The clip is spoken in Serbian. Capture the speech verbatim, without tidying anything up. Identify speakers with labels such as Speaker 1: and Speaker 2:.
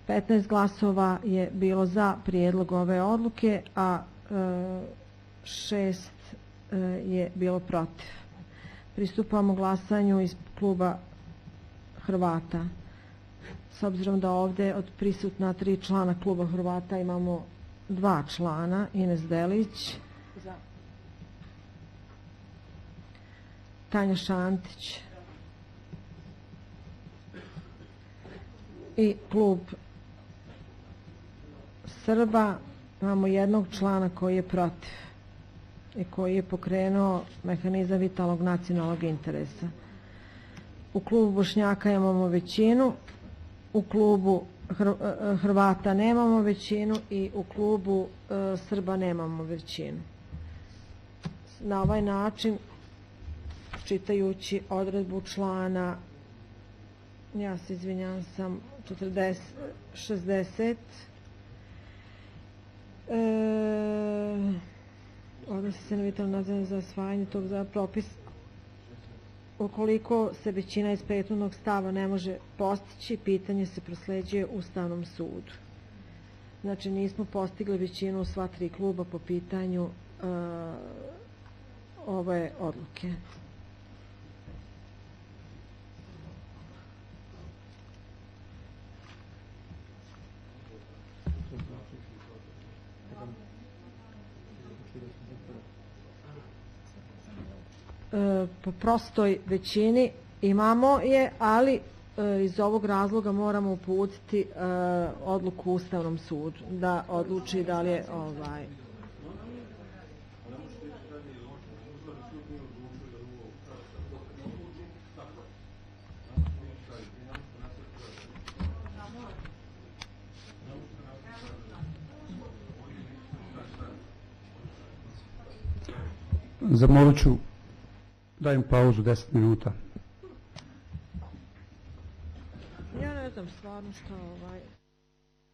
Speaker 1: petnaest glasova je bilo za prijedlog ove odluke, a šest je bilo protiv. Pristupamo glasanju iz kluba Hrvata. S obzirom da ovdje od prisutna tri člana kluba Hrvata imamo dva člana, Ines Delić, Tanja Šantić i klub Srba, imamo jednog člana koji je protiv i koji je pokrenuo mehanizam vitalnog nacionalnog interesa. U klubu Bošnjaka imamo većinu, u klubu Hrvata nemamo većinu i u klubu Srba nemamo većinu. Na ovaj način, čitajući odredbu člana, ja se izvinjam sam, šezdeset, odnosi se na vitalno nacionalno za osvajanje tog za propis, ukoliko se većina iz prethodnog stava ne može postići, pitanje se prosleđuje Ustavnom sudu. Znači, nismo postigli većinu u sva tri kluba po pitanju uh, ove odluke. Po prostoj većini imamo je, ali iz ovog razloga moramo uputiti odluku Ustavnom sudu da odluči da li je ovaj
Speaker 2: Zamolit ću, dajem pauzu deset minuta.
Speaker 1: Ja ne znam stvarno šta ovaj...